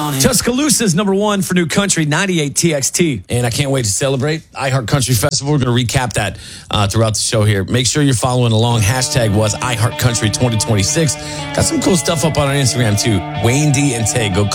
Tuscaloosa's number one for new country, 98 TXT. And I can't wait to celebrate iHeart Country Festival. We're going to recap that throughout the show here. Make sure you're following along. Hashtag was iHeart Country 2026. Got some cool stuff up on our Instagram, too. Wayne D and Tay. Go